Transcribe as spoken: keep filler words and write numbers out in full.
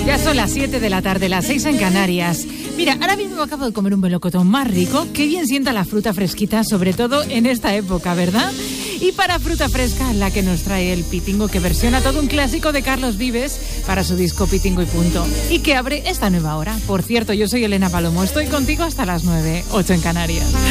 Ya son las siete de la tarde, las seis en Canarias. Mira, ahora mismo acabo de comer un melocotón más rico. Qué bien sienta la fruta fresquita, sobre todo en esta época, ¿verdad? Y para fruta fresca, la que nos trae el Pitingo, que versiona todo un clásico de Carlos Vives para su disco Pitingo y Punto. Y que abre esta nueva hora. Por cierto, yo soy Elena Palomo, estoy contigo hasta las nueve, ocho en Canarias.